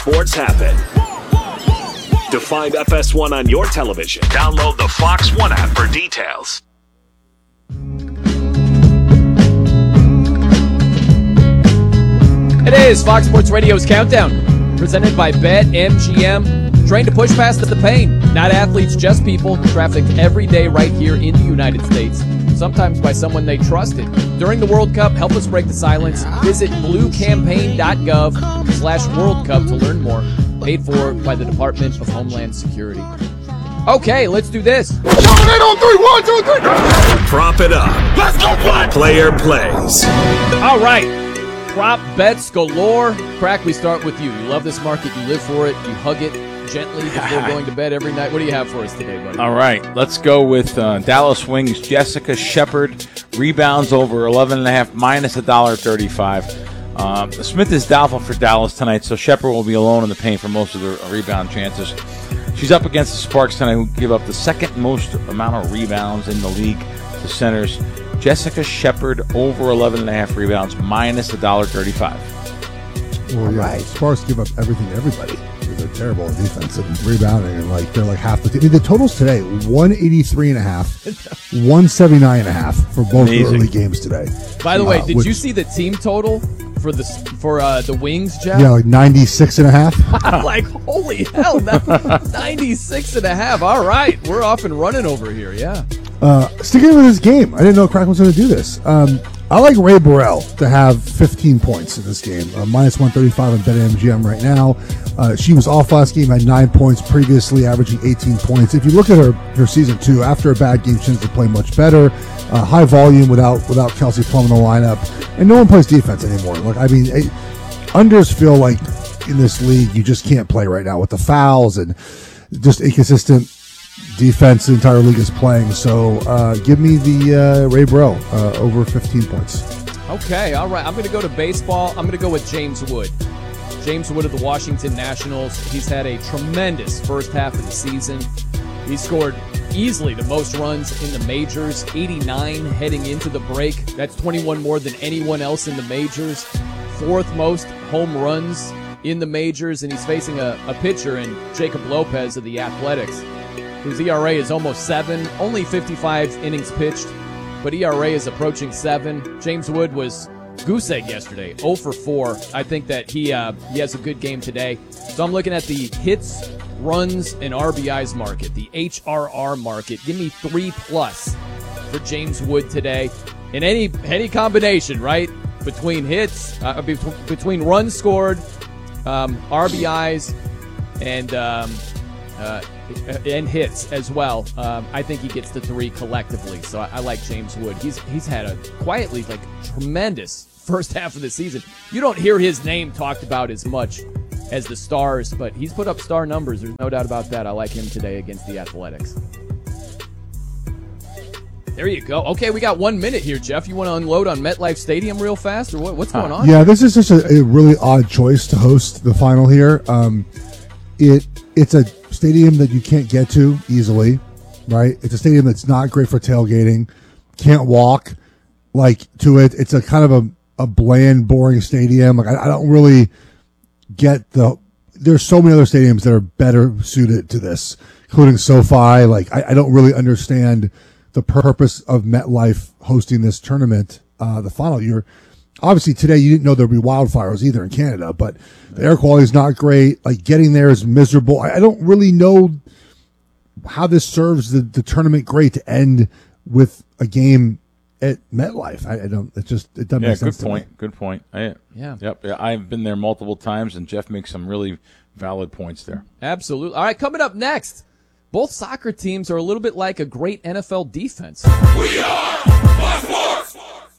Sports happen. To find FS1 on your television, download the Fox One app for details. It is Fox Sports Radio's Countdown, presented by BetMGM. Trained to push past the pain. Not athletes, just people. Trafficked every day right here in the United States. Sometimes by someone they trusted. During the World Cup, help us break the silence. Visit bluecampaign.gov/World Cup to learn more. Paid for by the Department of Homeland Security. Okay, let's do this. Prop it up. Let's go play. Player plays. All right. Prop bets galore. Crack, we start with you. You love this market. You live for it. You hug it gently before going to bed every night. What do you have for us today, buddy? All right. Let's go with Dallas Wings. Jessica Shepard rebounds over 11.5 minus $1.35. Smith is doubtful for Dallas tonight, so Shepard will be alone in the paint for most of the rebound chances. She's up against the Sparks tonight, who give up the second most amount of rebounds in the league to centers. Jessica Shepard over 11.5 rebounds, minus $1.35. Well, yeah, Sparks give up everything to everybody. They're terrible in defense and rebounding, and they're like half the team. I mean, the totals today: 183.5, 179.5 for both early games today. By the way, did you see the team total for the Wings, Jeff? Yeah, like 96.5. I'm like, holy hell, 96.5. All right, we're off and running over here. Yeah. Sticking with this game, I didn't know Crack was going to do this. I like Ray Burrell to have 15 points in this game, minus 135 on BetMGM right now. She was off last game, had 9 points previously, averaging 18 points. If you look at her season two, after a bad game, she tends to play much better. High volume without Kelsey Plum in the lineup, and no one plays defense anymore. Look, I mean, unders feel like in this league you just can't play right now with the fouls and just inconsistent defense the entire league is playing. So give me the Ray Burrell over 15 points. Okay, all right. I'm going to go to baseball. I'm going to go with James Wood. James Wood of the Washington Nationals. He's had a tremendous first half of the season. He scored easily the most runs in the majors, 89 heading into the break. That's 21 more than anyone else in the majors. Fourth most home runs in the majors, and he's facing a pitcher in Jacob Lopez of the Athletics, whose ERA is almost 7, only 55 innings pitched, but ERA is approaching 7. James Wood was goose egg yesterday, 0 for 4. I think that he has a good game today. So I'm looking at the hits, runs, and RBIs market, the HRR market. Give me 3+ for James Wood today. In any combination, right? Between hits, between runs scored, RBIs, and hits as well. I think he gets the 3 collectively. So I like James Wood. He's had a quietly tremendous first half of the season. You don't hear his name talked about as much as the Stars, but he's put up star numbers. There's no doubt about that. I like him today against the Athletics. There you go. Okay, we got 1 minute here, Jeff. You want to unload on MetLife Stadium real fast, or what's going on? Yeah, this is just a really odd choice to host the final here. It's a stadium that you can't get to easily, right? It's a stadium that's not great for tailgating. Can't walk to it. It's a kind of a bland, boring stadium. I don't really get there's so many other stadiums that are better suited to this, including SoFi. I don't really understand the purpose of MetLife hosting this tournament, the final year. Obviously, today you didn't know there'd be wildfires either in Canada, but the air quality is not great. Getting there is miserable. I don't really know how this serves the tournament great to end with a game at MetLife. I don't. It doesn't make sense. Good point. I've been there multiple times, and Jeff makes some really valid points there. Absolutely. All right, coming up next, both soccer teams are a little bit like a great NFL defense. We are Fox Sports.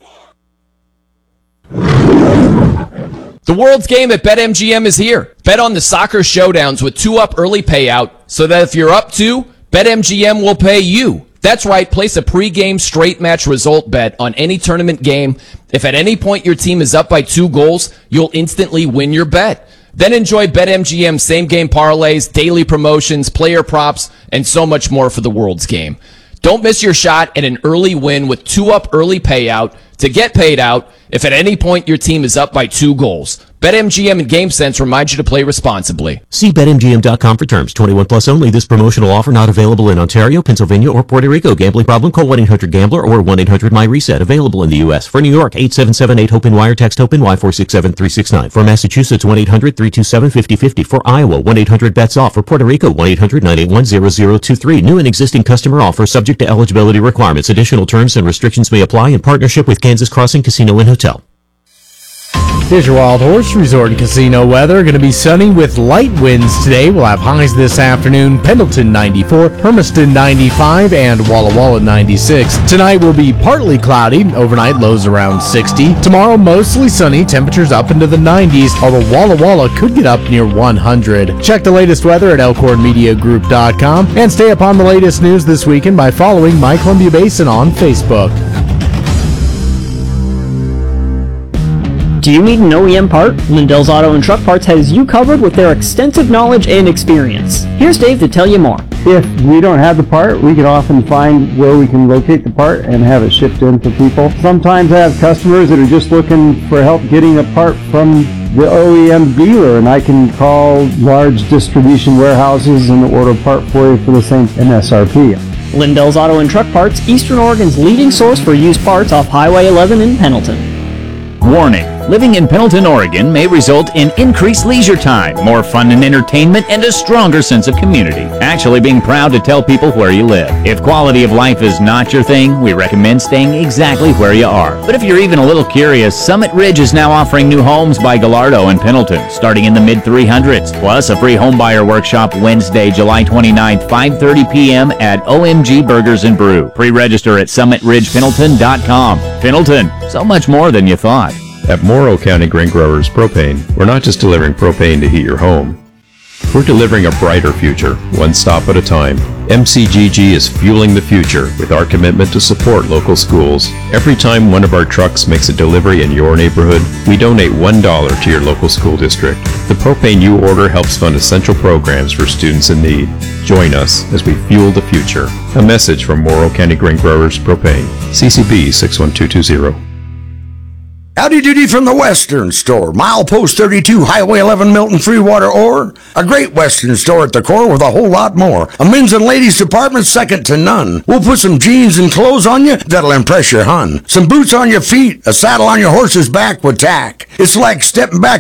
The world's game at BetMGM is here. Bet on the soccer showdowns with 2-up early payout so that if you're up 2, BetMGM will pay you. That's right, place a pregame straight match result bet on any tournament game. If at any point your team is up by 2 goals, you'll instantly win your bet. Then enjoy BetMGM same-game parlays, daily promotions, player props, and so much more for the world's game. Don't miss your shot at an early win with 2-up early payout to get paid out if at any point your team is up by 2 goals. BetMGM and GameSense remind you to play responsibly. See BetMGM.com for terms. 21 plus only. This promotional offer not available in Ontario, Pennsylvania, or Puerto Rico. Gambling problem? Call 1-800-GAMBLER or 1-800-MyReset. Available in the U.S. For New York, 877-8-HOPE-NY or text HOPE-NY 467-369. For Massachusetts, 1-800-327-5050. For Iowa, 1-800-BETS-OFF. For Puerto Rico, 1-800-981-0023. New and existing customer offer subject to eligibility requirements. Additional terms and restrictions may apply in partnership with Kansas Crossing Casino and Hotel. Here's your Wild Horse Resort and Casino weather. Going to be sunny with light winds today. We'll have highs this afternoon. Pendleton 94, Hermiston 95, and Walla Walla 96. Tonight will be partly cloudy. Overnight lows around 60. Tomorrow mostly sunny. Temperatures up into the 90s, although Walla Walla could get up near 100. Check the latest weather at elkhornmediagroup.com and stay up on the latest news this weekend by following My Columbia Basin on Facebook. Do you need an OEM part? Lindell's Auto and Truck Parts has you covered with their extensive knowledge and experience. Here's Dave to tell you more. If we don't have the part, we can often find where we can locate the part and have it shipped in to people. Sometimes I have customers that are just looking for help getting a part from the OEM dealer, and I can call large distribution warehouses and order a part for you for the same MSRP. Lindell's Auto and Truck Parts, Eastern Oregon's leading source for used parts off Highway 11 in Pendleton. Warning. Living in Pendleton, Oregon may result in increased leisure time, more fun and entertainment, and a stronger sense of community. Actually being proud to tell people where you live. If quality of life is not your thing, we recommend staying exactly where you are. But if you're even a little curious, Summit Ridge is now offering new homes by Gallardo in Pendleton, starting in the mid-300s, plus a free homebuyer workshop Wednesday, July 29th, 5:30 p.m. at OMG Burgers and Brew. Pre-register at summitridgependleton.com. Pendleton, so much more than you thought. At Morrow County Grain Growers Propane, we're not just delivering propane to heat your home. We're delivering a brighter future, one stop at a time. MCGG is fueling the future with our commitment to support local schools. Every time one of our trucks makes a delivery in your neighborhood, we donate $1 to your local school district. The propane you order helps fund essential programs for students in need. Join us as we fuel the future. A message from Morrow County Grain Growers Propane, CCB 61220. Howdy doody from the Western Store, milepost 32, Highway 11, Milton, Freewater, or a great Western store at the core with a whole lot more. A men's and ladies department second to none. We'll put some jeans and clothes on you that'll impress your hun. Some boots on your feet, a saddle on your horse's back with tack. It's like stepping back